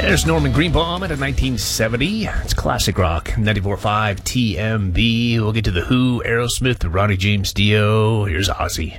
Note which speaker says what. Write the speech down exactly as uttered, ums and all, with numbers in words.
Speaker 1: There's Norman Greenbaum at a nineteen seventy. It's classic rock. ninety-four point five T M B. We'll get to The Who, Aerosmith, Ronnie James Dio. Here's Ozzy.